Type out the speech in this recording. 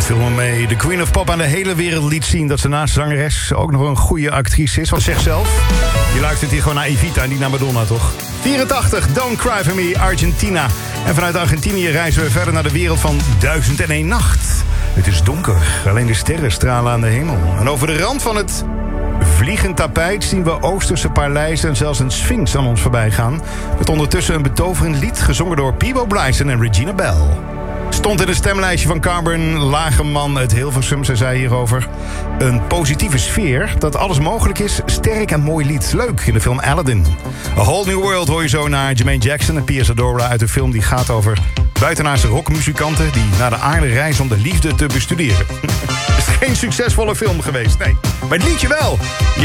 viel me mee. De Queen of Pop aan de hele wereld liet zien dat ze naast zangeres ook nog een goede actrice is. Want zeg zelf, je luistert hier gewoon naar Evita en niet naar Madonna, toch? 84, Don't Cry For Me, Argentina. En vanuit Argentinië reizen we verder naar de wereld van 1001 Nacht. Het is donker, alleen de sterren stralen aan de hemel. En over de rand van het vliegend tapijt zien we Oosterse paleizen en zelfs een Sphinx aan ons voorbij gaan. Met ondertussen een betoverend lied gezongen door Peabo Bryson en Regina Bell. Stond in het stemlijstje van Carbon Lagerman uit Hilversum. Zij zei hierover: een positieve sfeer, dat alles mogelijk is, sterk en mooi lied. Leuk in de film Aladdin. A Whole New World hoor je zo naar Jermaine Jackson en Pia Zadora uit de film die gaat over buitenaardse rockmuzikanten die naar de aarde reizen om de liefde te bestuderen. Het is geen succesvolle film geweest, nee. Maar het liedje wel. Je